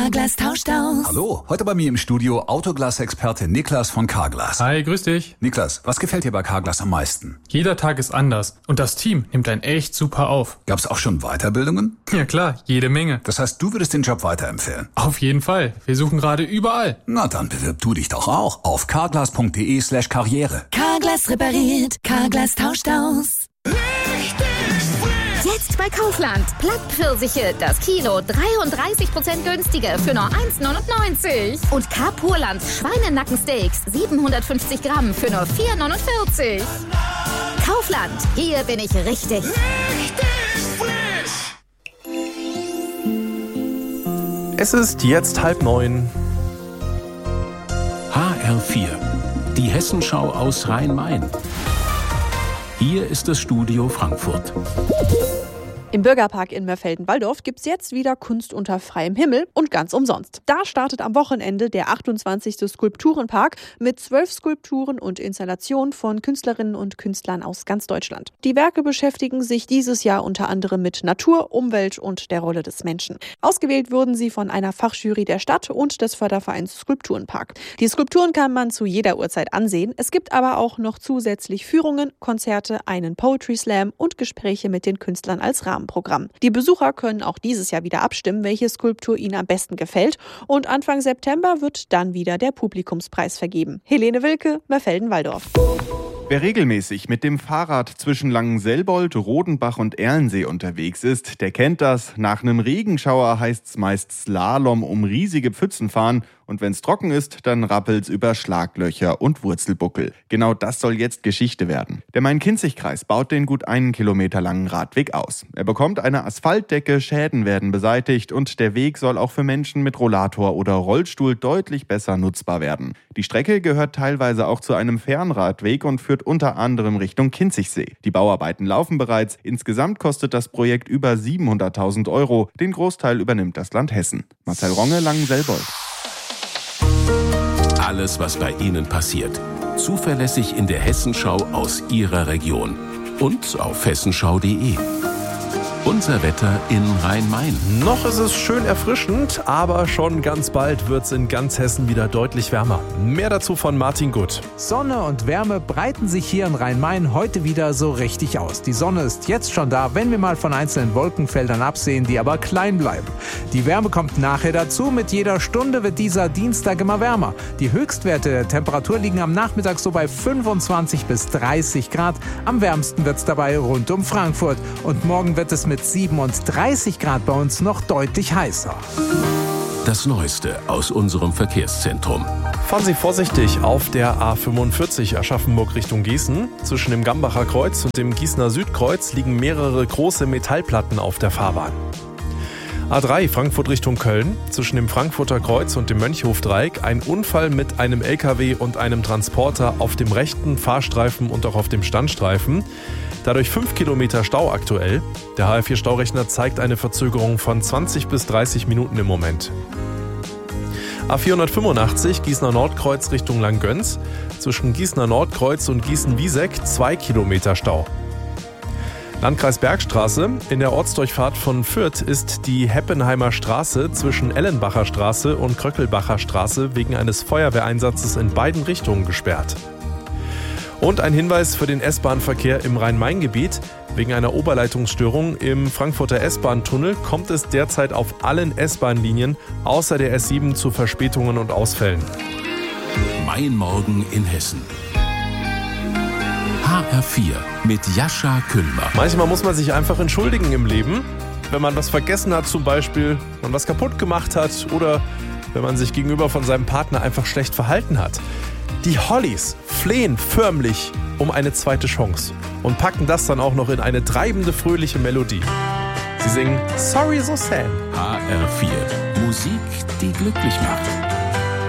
Carglass tauscht aus. Hallo, heute bei mir im Studio Autoglas-Experte Niklas von Carglass. Hi, grüß dich. Niklas, was gefällt dir bei Carglass am meisten? Jeder Tag ist anders und das Team nimmt einen echt super auf. Gab's auch schon Weiterbildungen? Ja klar, jede Menge. Das heißt, du würdest den Job weiterempfehlen? Auf jeden Fall. Wir suchen gerade überall. Na, dann bewirb du dich doch auch auf carglass.de/karriere. Carglass repariert, Carglass tauscht aus. Jetzt bei Kaufland. Plattpfirsiche, das Kilo 33% günstiger für nur 1,99. Und K-Purland Schweinenackensteaks 750 Gramm für nur 4,49. Kaufland, hier bin ich richtig. Es ist jetzt 8:30. HR4, die Hessenschau aus Rhein-Main. Hier ist das Studio Frankfurt. Im Bürgerpark in Mörfelden-Walldorf gibt's jetzt wieder Kunst unter freiem Himmel und ganz umsonst. Da startet am Wochenende der 28. Skulpturenpark mit 12 Skulpturen und Installationen von Künstlerinnen und Künstlern aus ganz Deutschland. Die Werke beschäftigen sich dieses Jahr unter anderem mit Natur, Umwelt und der Rolle des Menschen. Ausgewählt wurden sie von einer Fachjury der Stadt und des Fördervereins Skulpturenpark. Die Skulpturen kann man zu jeder Uhrzeit ansehen. Es gibt aber auch noch zusätzlich Führungen, Konzerte, einen Poetry Slam und Gespräche mit den Künstlern als Rahmenprogramm. Die Besucher können auch dieses Jahr wieder abstimmen, welche Skulptur ihnen am besten gefällt. Und Anfang September wird dann wieder der Publikumspreis vergeben. Helene Wilke, Mörfelden-Walldorf. Wer regelmäßig mit dem Fahrrad zwischen Langenselbold, Rodenbach und Erlensee unterwegs ist, der kennt das. Nach einem Regenschauer heißt's meist Slalom um riesige Pfützen fahren. Und wenn's trocken ist, dann rappelt's über Schlaglöcher und Wurzelbuckel. Genau das soll jetzt Geschichte werden. Der Main-Kinzig-Kreis baut den gut 1 Kilometer langen Radweg aus. Er bekommt eine Asphaltdecke, Schäden werden beseitigt und der Weg soll auch für Menschen mit Rollator oder Rollstuhl deutlich besser nutzbar werden. Die Strecke gehört teilweise auch zu einem Fernradweg und führt unter anderem Richtung Kinzigsee. Die Bauarbeiten laufen bereits. Insgesamt kostet das Projekt über 700.000 €. Den Großteil übernimmt das Land Hessen. Marcel Ronge, Langenselbold. Alles, was bei Ihnen passiert. Zuverlässig in der Hessenschau aus Ihrer Region. Und auf hessenschau.de. Unser Wetter in Rhein-Main. Noch ist es schön erfrischend, aber schon ganz bald wird es in ganz Hessen wieder deutlich wärmer. Mehr dazu von Martin Gutt. Sonne und Wärme breiten sich hier in Rhein-Main heute wieder so richtig aus. Die Sonne ist jetzt schon da, wenn wir mal von einzelnen Wolkenfeldern absehen, die aber klein bleiben. Die Wärme kommt nachher dazu. Mit jeder Stunde wird dieser Dienstag immer wärmer. Die Höchstwerte der Temperatur liegen am Nachmittag so bei 25 bis 30 Grad. Am wärmsten wird es dabei rund um Frankfurt. Und morgen wird es mit 37 Grad bei uns noch deutlich heißer. Das Neueste aus unserem Verkehrszentrum. Fahren Sie vorsichtig auf der A45 Aschaffenburg Richtung Gießen. Zwischen dem Gambacher Kreuz und dem Gießener Südkreuz liegen mehrere große Metallplatten auf der Fahrbahn. A3 Frankfurt Richtung Köln. Zwischen dem Frankfurter Kreuz und dem Mönchhofdreieck ein Unfall mit einem LKW und einem Transporter auf dem rechten Fahrstreifen und auch auf dem Standstreifen. Dadurch 5 Kilometer Stau aktuell. Der HR4-Staurechner zeigt eine Verzögerung von 20 bis 30 Minuten im Moment. A485 Gießener Nordkreuz Richtung Langgöns. Zwischen Gießener Nordkreuz und Gießen-Wieseck 2 Kilometer Stau. Landkreis Bergstraße. In der Ortsdurchfahrt von Fürth ist die Heppenheimer Straße zwischen Ellenbacher Straße und Kröckelbacher Straße wegen eines Feuerwehreinsatzes in beiden Richtungen gesperrt. Und ein Hinweis für den S-Bahn-Verkehr im Rhein-Main-Gebiet. Wegen einer Oberleitungsstörung im Frankfurter S-Bahn-Tunnel kommt es derzeit auf allen S-Bahn-Linien außer der S7 zu Verspätungen und Ausfällen. Mein Morgen in Hessen. HR4 mit Jascha Kühlmer. Manchmal muss man sich einfach entschuldigen im Leben, wenn man was vergessen hat zum Beispiel, man was kaputt gemacht hat oder wenn man sich gegenüber von seinem Partner einfach schlecht verhalten hat. Die Hollies flehen förmlich um eine zweite Chance und packen das dann auch noch in eine treibende, fröhliche Melodie. Sie singen Sorry So Sad. HR4, Musik, die glücklich macht.